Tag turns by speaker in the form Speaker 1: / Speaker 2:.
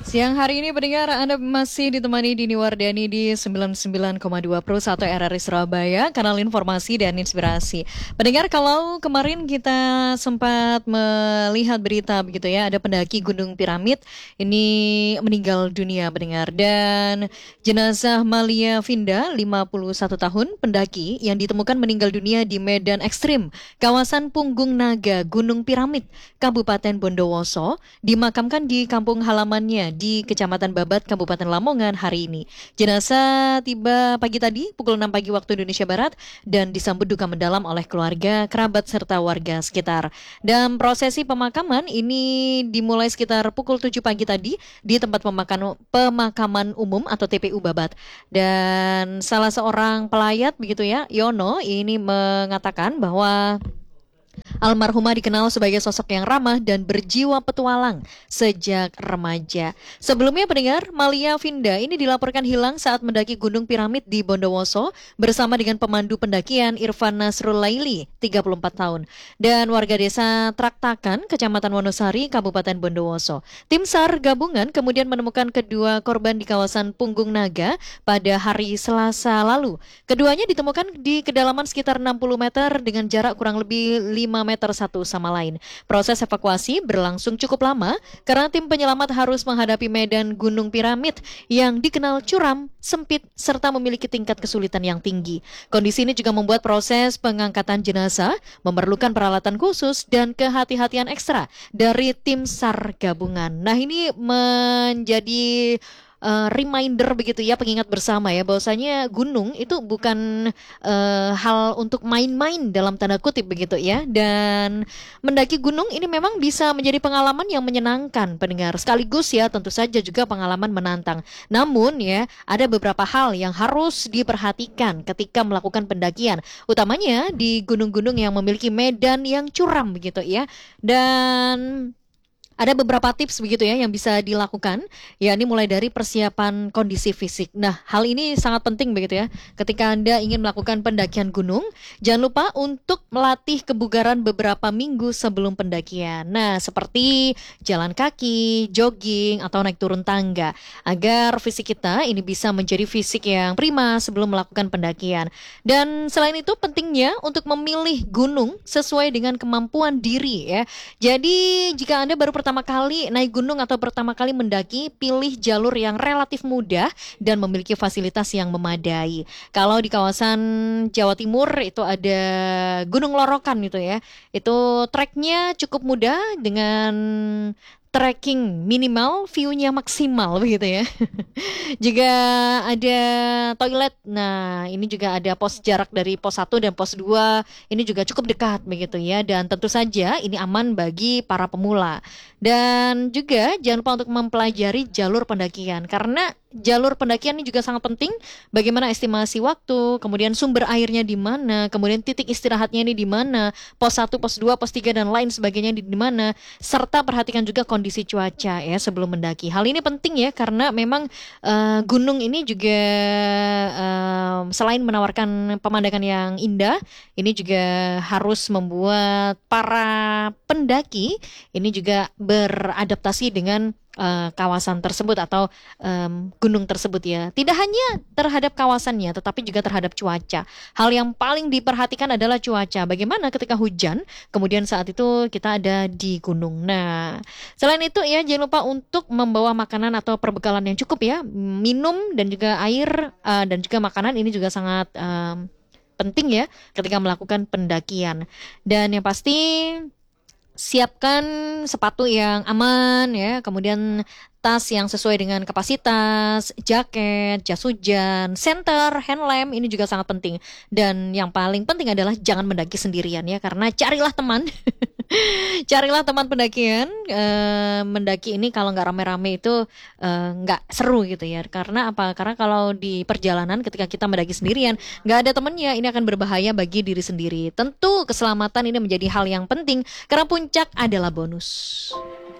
Speaker 1: Siang hari ini pendengar Anda masih ditemani Dini Wardani di 99,2 Pro 1 RRI Surabaya, kanal informasi dan inspirasi. Pendengar, kalau kemarin kita sempat melihat berita begitu ya, ada pendaki Gunung Piramid ini meninggal dunia pendengar, dan jenazah Malia Vinda 51 tahun pendaki yang ditemukan meninggal dunia di medan ekstrim kawasan Punggung Naga Gunung Piramid Kabupaten Bondowoso dimakamkan di kampung halamannya di Kecamatan Babat, Kabupaten Lamongan hari ini. Jenazah tiba pagi tadi pukul 6 pagi waktu Indonesia Barat dan disambut duka mendalam oleh keluarga, kerabat serta warga sekitar. Dan prosesi pemakaman ini dimulai sekitar pukul 7 pagi tadi di tempat pemakaman umum atau TPU Babat. Dan salah seorang pelayat begitu ya, Yono, ini mengatakan bahwa almarhumah dikenal sebagai sosok yang ramah dan berjiwa petualang sejak remaja. Sebelumnya pendengar, Malia Vinda ini dilaporkan hilang saat mendaki Gunung Piramid di Bondowoso bersama dengan pemandu pendakian Irfan Nasrul Laili, 34 tahun, dan warga desa Traktakan, Kecamatan Wonosari, Kabupaten Bondowoso. Tim SAR gabungan kemudian menemukan kedua korban di kawasan Punggung Naga pada hari Selasa lalu. Keduanya ditemukan di kedalaman sekitar 60 meter dengan jarak kurang lebih 5 meter satu sama lain. Proses evakuasi berlangsung cukup lama karena tim penyelamat harus menghadapi medan Gunung Piramid yang dikenal curam, sempit, serta memiliki tingkat kesulitan yang tinggi. Kondisi ini juga membuat proses pengangkatan jenazah memerlukan peralatan khusus dan kehati-hatian ekstra dari tim SAR gabungan. Nah, ini menjadi reminder begitu ya, pengingat bersama ya, bahwasanya gunung itu bukan hal untuk main-main dalam tanda kutip begitu ya, dan mendaki gunung ini memang bisa menjadi pengalaman yang menyenangkan pendengar, sekaligus ya tentu saja juga pengalaman menantang. Namun ya, ada beberapa hal yang harus diperhatikan ketika melakukan pendakian, utamanya di gunung-gunung yang memiliki medan yang curam begitu ya. Dan ada beberapa tips begitu ya yang bisa dilakukan, yakni mulai dari persiapan kondisi fisik. Nah, hal ini sangat penting begitu ya. Ketika Anda ingin melakukan pendakian gunung, jangan lupa untuk melatih kebugaran beberapa minggu sebelum pendakian. Nah, seperti jalan kaki, jogging, atau naik turun tangga, agar fisik kita ini bisa menjadi fisik yang prima sebelum melakukan pendakian. Dan selain itu pentingnya untuk memilih gunung sesuai dengan kemampuan diri ya. Jadi jika Anda baru pertama kali naik gunung atau pertama kali mendaki, pilih jalur yang relatif mudah dan memiliki fasilitas yang memadai. Kalau di kawasan Jawa Timur itu ada Gunung Lorokan itu ya. Itu treknya cukup mudah dengan trekking minimal, view-nya maksimal begitu ya. Juga ada toilet. Nah, ini juga ada pos jarak dari pos 1 dan pos 2. Ini juga cukup dekat begitu ya. Dan tentu saja ini aman bagi para pemula. Dan juga jangan lupa untuk mempelajari jalur pendakian, karena jalur pendakian ini juga sangat penting. Bagaimana estimasi waktu, kemudian sumber airnya di mana, kemudian titik istirahatnya ini di mana, pos 1, pos 2, pos 3 dan lain sebagainya di mana, serta perhatikan juga kondisi cuaca ya sebelum mendaki. Hal ini penting ya, karena memang gunung ini juga selain menawarkan pemandangan yang indah, ini juga harus membuat para pendaki ini juga beradaptasi dengan kawasan tersebut atau gunung tersebut ya. Tidak hanya terhadap kawasannya, tetapi juga terhadap cuaca. Hal yang paling diperhatikan adalah cuaca. Bagaimana ketika hujan, kemudian saat itu kita ada di gunung. Nah, selain itu ya, jangan lupa untuk membawa makanan atau perbekalan yang cukup ya. Minum dan juga air dan juga makanan ini juga sangat penting ya ketika melakukan pendakian. Dan yang pasti, siapkan sepatu yang aman ya, kemudian tas yang sesuai dengan kapasitas, jaket, jas hujan, senter, hand lamp ini juga sangat penting. Dan yang paling penting adalah jangan mendaki sendirian ya, karena carilah teman. Carilah teman pendakian. Mendaki ini kalau nggak rame-rame itu nggak seru gitu ya. Karena apa? Karena kalau di perjalanan ketika kita mendaki sendirian, nggak ada temennya, ini akan berbahaya bagi diri sendiri. Tentu keselamatan ini menjadi hal yang penting karena puncak adalah bonus.